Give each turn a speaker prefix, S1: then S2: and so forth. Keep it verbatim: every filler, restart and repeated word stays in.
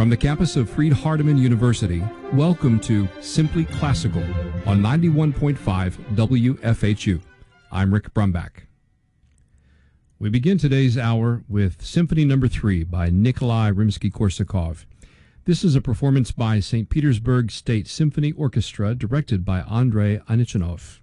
S1: From the campus of Freed-Hardeman University, welcome to Simply Classical on ninety-one point five W F H U. I'm Rick Brumbach. We begin today's hour with Symphony Number three by Nikolai Rimsky-Korsakov. This is a performance by Saint Petersburg State Symphony Orchestra directed by Andrei Anichanov.